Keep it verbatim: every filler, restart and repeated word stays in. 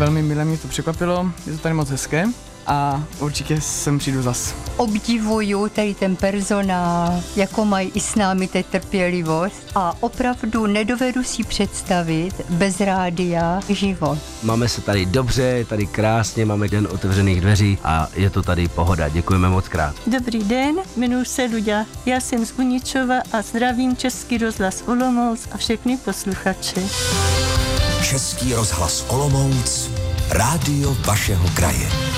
Velmi milé mě to překvapilo, je to tady moc hezké a určitě sem přijdu zas. Obdivuju tady ten personál, jako mají i s námi té trpělivost a opravdu nedovedu si představit bez rádia život. Máme se tady dobře, je tady krásně, máme den otevřených dveří a je to tady pohoda. Děkujeme moc krát. Dobrý den, jmenuji se Luďa. Já jsem z Uničova a zdravím Český rozhlas Olomouc a všechny posluchače. Český rozhlas Olomouc, rádio vašeho kraje.